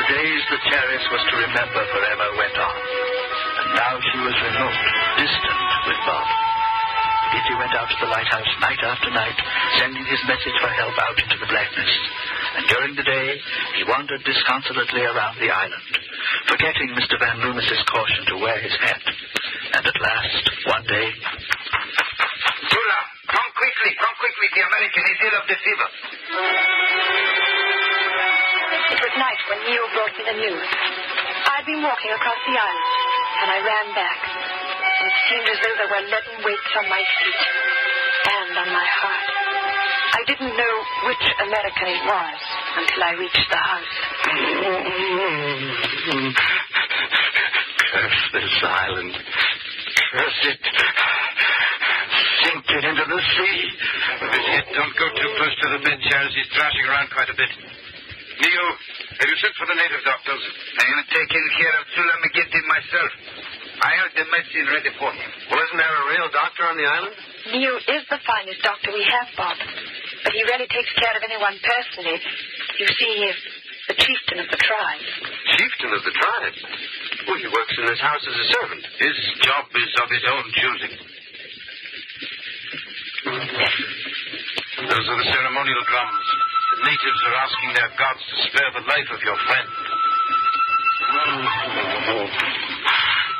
days that Charis was to remember forever went on. And now she was remote, distant with Bob. Dickie went out to the lighthouse night after night, sending his message for help out into the blackness. And during the day, he wandered disconsolately around the island, forgetting Mr. Van Loomis's caution to wear his hat. And at last, one day... Zula, come quickly. The American is ill of the fever. It was night when Neil brought me the news. I'd been walking across the island, and I ran back. And it seemed as though there were leaden weights on my feet and on my heart. I didn't know which American it was until I reached the house. Curse this island. Curse it. Sink it into the sea. Visit, don't go too close to the bed, Charles. He's thrashing around quite a bit. Neo, have you sent for the native doctors? I am taking care of Zula McGinty myself. I have the medicine ready for him. Wasn't there a real doctor on the island? Neil is the finest doctor we have, Bob. But he rarely takes care of anyone personally. You see, he's the chieftain of the tribe. Chieftain of the tribe? Well, he works in this house as a servant. His job is of his own choosing. Those are the ceremonial drums. The natives are asking their gods to spare the life of your friend.